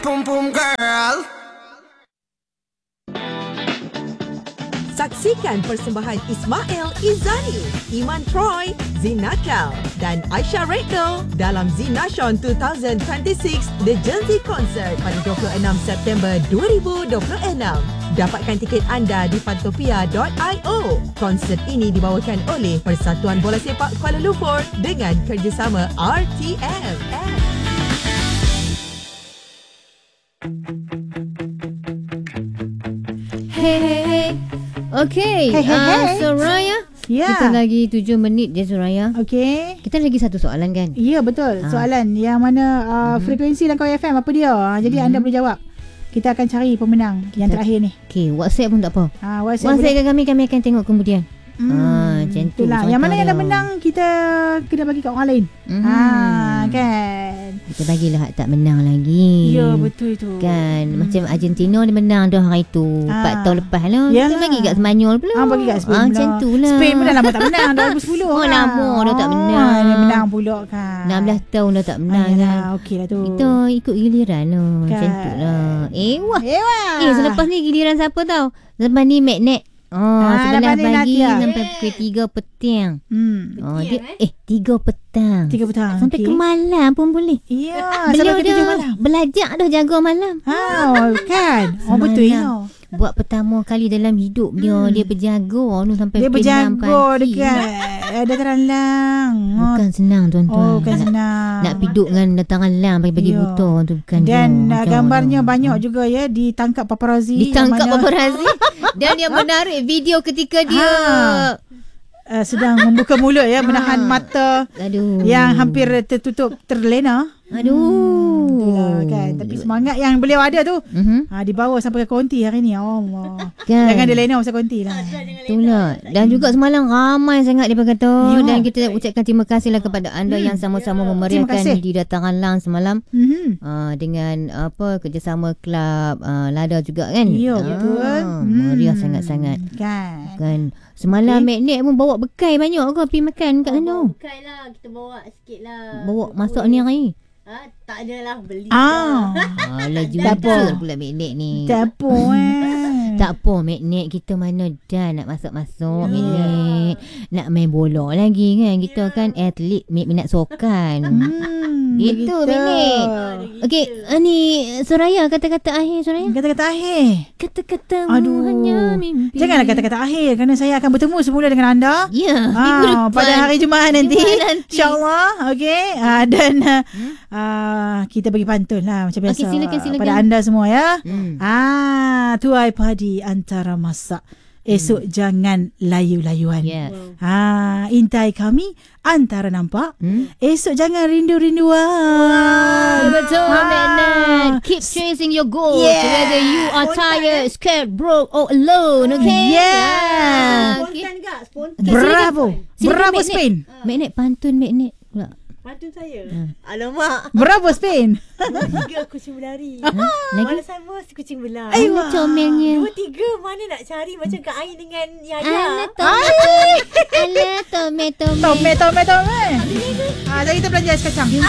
Boom boom girl. Saksikan persembahan Ismail Izzani, Iman Troy, Zinakal dan Aisyah Redno dalam Zinashon 2026 The Jersey Concert pada 26 September 2026. Dapatkan tiket anda di fantopia.io. Konsert ini dibawakan oleh Persatuan Bola Sepak Kuala Lumpur dengan kerjasama RTM. Hey. Okay, Soraya. Ya. Kita lagi 7 minit je Soraya. Okey. Kita lagi satu soalan kan? Ya, betul. Soalan yang mana frekuensi Langkawi FM apa dia? Jadi anda boleh jawab. Kita akan cari pemenang yang terakhir ni. Okay, WhatsApp pun tak apa. WhatsApp ke kami akan tengok kemudian. Macam tu. Itulah. Yang mana yang dah menang kita kena bagi kat orang lain. Kan. Kita bagilah hak tak menang lagi. Ya, betul itu. Kan macam Argentina dia menang dah hari tu 4 tahun lepas lah. Kita bagi kat Spanyol pula. Bagi kat Spain pula. Macam tu lah. Spain pun dah lama tak menang 2010. Oh lama dah tak menang. Dia menang pula kan. 16 tahun dah tak menang kan. Okey lah tu. Kita ikut giliran lah kan. Macam tu lah. Selepas ni giliran siapa tau? Lepas ni Magnet. Sebelah pagi sampai pukul 3 petang. Dia 3 petang. 3 petang. Sampai ke malam pun boleh. Ya, beliau sampai ke 7 malam. Belajar dah jaga malam. Kan. Betul ya. Buat pertama kali dalam hidup dia berjaga sampai dia pukul 6 pagi. Dia berjaga dekat dataran lang. Bukan senang tuan-tuan. Bukan senang. Nak piduk dengan dataran lang pagi-pagi buta tu bukan. Dan gambarnya banyak juga ya ditangkap paparazzi. Paparazzi. Dan yang menarik video ketika dia sedang membuka mulut ya, menahan mata yang hampir tertutup, terlena. Itulah kan. Tapi semangat yang beliau ada tu dibawa sampai ke konti hari ni. Allah kan. Jangan dia lena pasal konti lah. Itulah. Dan juga semalam ramai sangat dia berkata. Dan kita ucapkan terima kasihlah kepada anda yang sama-sama memeriahkan di dataran lang semalam. Dengan kerjasama klub Lada juga kan. Ya betul. Meriah sangat-sangat kan. Semalam Magnet pun bawa bekal banyak ke pergi makan kat sana? Bekal lah, kita bawa sikit lah. Bawa masak ni hari? Tak adalah, beli. Alah jujur pula Magnet ni. Tak apa Magnet, kita mana dah nak masuk-masuk Magnet. Nak main bola lagi kan. Kita kan atlet minat sokan. Gitu Magnet. Okey, ni Soraya, kata-kata akhir Soraya. Kata-kata akhir. Kata-kata hanya mimpi. Janganlah kata-kata akhir kerana saya akan bertemu semula dengan anda. Ya, minggu depan. Pada hari Jumaat nanti. InsyaAllah. Okey. Dan kita bagi pantun lah macam biasa. Okay, silakan. Pada anda semua ya. Tuai padi antara masak. Esok jangan layu-layuan. Yes. Intai kami antara nampak. Esok jangan rindu-rinduan. Betul Magnet. Keep chasing your goals. Whether you are tired, scared, broke or alone. Okay. Spontan ke? Spontan. Bravo Spain. Magnet pantun Magnet pula. Pantun saya. Alamak. Bravo Spain. 2-3 kucing berlari. Mana sama si kucing belah. Ayuh comelnya. 2-3 mana nak cari macam Kak Ain dengan Yaya. Alah tomat. Tome. Jadi kita belanja ais kacang.